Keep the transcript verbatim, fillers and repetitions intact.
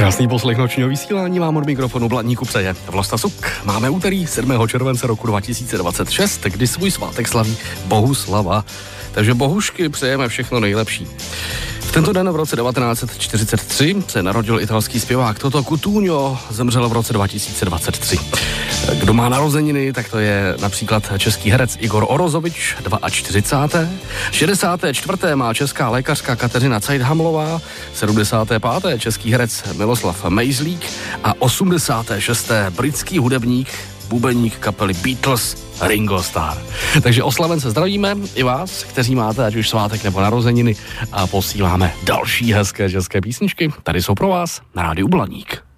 Krásný poslech nočního vysílání vám od mikrofonu Blatníku přeje Vlasta Suk. Máme úterý sedmého července roku dva tisíce dvacet šest, kdy svůj svátek slaví Bohuslava. Takže bohušky přejeme všechno nejlepší. V tento den v roce devatenáct set čtyřicet tři se narodil italský zpěvák Toto Cutugno, zemřel v roce dva tisíce dvacet tři. Kdo má narozeniny, tak to je například český herec Igor Orozovič, čtyřicáté druhé šedesáté čtvrté má česká lékařka Kateřina Cajthamlová, sedmdesátého pátého český herec Miloslav Mejzlík a osmdesátého šestého britský hudebník, bubeník kapely Beatles Ringo Starr. Takže oslaven se zdravíme i vás, kteří máte ať už svátek nebo narozeniny, a posíláme další hezké české písničky. Tady jsou pro vás na rádiu Blaník.